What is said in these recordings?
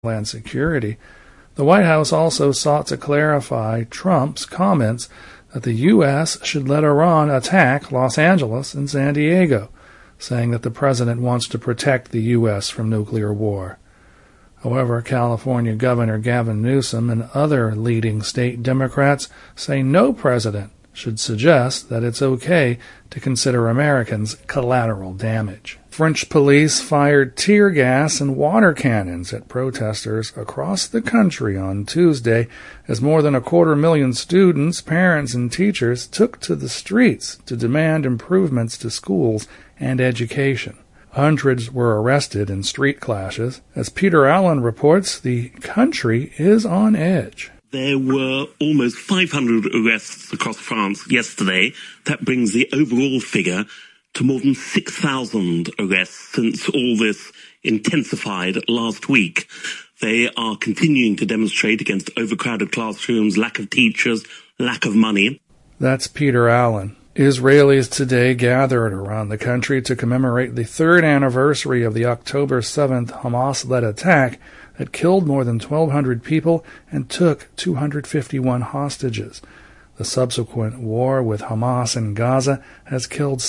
homeland security. The White House also sought to clarify Trump's comments that the U.S. should let Iran attack Los Angeles and San Diego, saying that the president wants to protect the U.S. from nuclear war. However, California Governor Gavin Newsom and other leading state Democrats say no president should suggest that it's okay to consider Americans collateral damage. French police fired tear gas and water cannons at protesters across the country on Tuesday as more than 250,000 students, parents, and teachers took to the streets to demand improvements to schools and education. Hundreds were arrested in street clashes. As Peter Allen reports, the country is on edge. There were almost 500 arrests across France yesterday. That brings the overall figure to more than 6,000 arrests since all this intensified last week. They are continuing to demonstrate against overcrowded classrooms, lack of teachers, lack of money. That's Peter Allen. Israelis today gathered around the country to commemorate the third anniversary of the October 7th Hamas-led attack that killed more than 1,200 people and took 251 hostages. The subsequent war with Hamas in Gaza has killed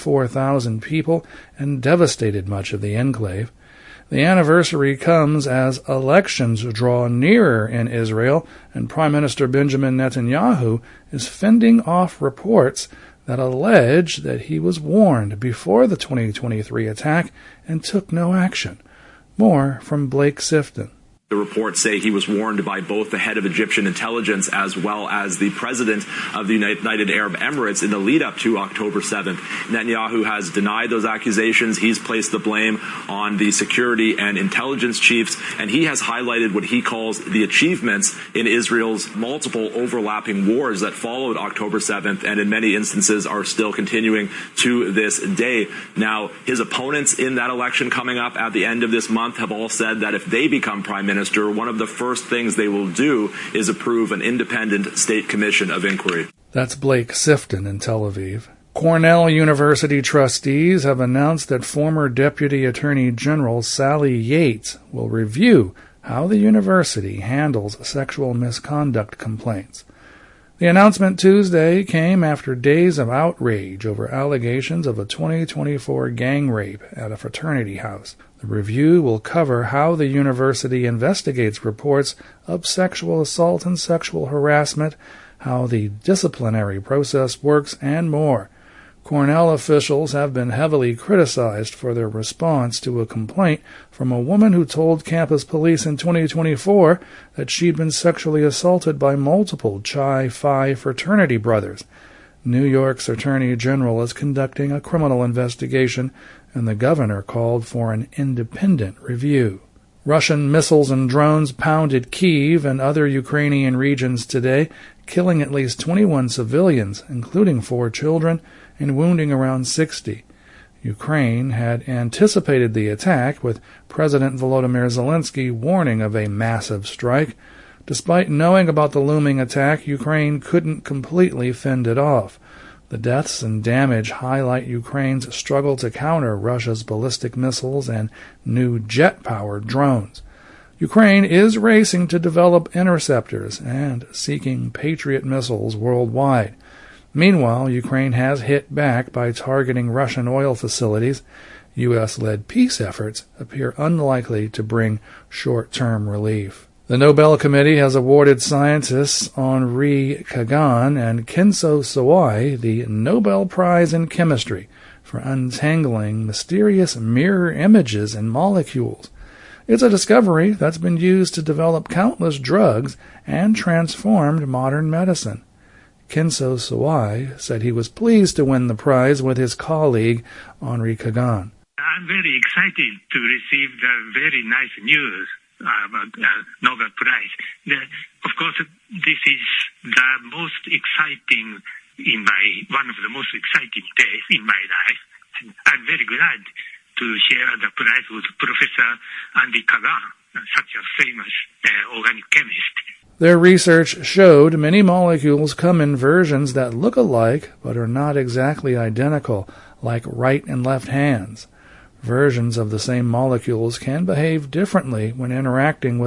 74,000 people and devastated much of the enclave. The anniversary comes as elections draw nearer in Israel, and Prime Minister Benjamin Netanyahu is fending off reports that allege that he was warned before the 2023 attack and took no action. More from Blake Sifton. The reports say he was warned by both the head of Egyptian intelligence as well as the president of the United Arab Emirates in the lead up to October 7th. Netanyahu has denied those accusations. He's placed the blame on the security and intelligence chiefs, and he has highlighted what he calls the achievements in Israel's multiple overlapping wars that followed October 7th and in many instances are still continuing to this day. Now, his opponents in that election coming up at the end of this month have all said that if they become prime minister, one of the first things they will do is approve an independent state commission of inquiry. That's Blake Sifton in Tel Aviv. Cornell University trustees have announced that former Deputy Attorney General Sally Yates will review how the university handles sexual misconduct complaints. The announcement Tuesday came after days of outrage over allegations of a 2024 gang rape at a fraternity house. The review will cover how the university investigates reports of sexual assault and sexual harassment, how the disciplinary process works, and more. Cornell officials have been heavily criticized for their response to a complaint from a woman who told campus police in 2024 that she'd been sexually assaulted by multiple Chi Phi fraternity brothers. New York's Attorney General is conducting a criminal investigation, and the governor called for an independent review. Russian missiles and drones pounded Kyiv and other Ukrainian regions today, killing at least 21 civilians, including 4 children, and wounding around 60. Ukraine had anticipated the attack, with President Volodymyr Zelensky warning of a massive strike. Despite knowing about the looming attack, Ukraine couldn't completely fend it off. The deaths and damage highlight Ukraine's struggle to counter Russia's ballistic missiles and new jet-powered drones. Ukraine is racing to develop interceptors and seeking Patriot missiles worldwide. Meanwhile, Ukraine has hit back by targeting Russian oil facilities. U.S.-led peace efforts appear unlikely to bring short-term relief. The Nobel Committee has awarded scientists Henri Kagan and Kenzo Sawai the Nobel Prize in Chemistry for untangling mysterious mirror images in molecules. It's a discovery that's been used to develop countless drugs and transformed modern medicine. Kenzo Sawai said he was pleased to win the prize with his colleague Henri Kagan. I'm very excited to receive the very nice news about Nobel Prize. Of course, this is the most exciting one of the most exciting days in my life. And I'm very glad to share the prize with Professor Henri Kagan, such a famous organic chemist. Their research showed many molecules come in versions that look alike but are not exactly identical, like right and left hands. Versions of the same molecules can behave differently when interacting with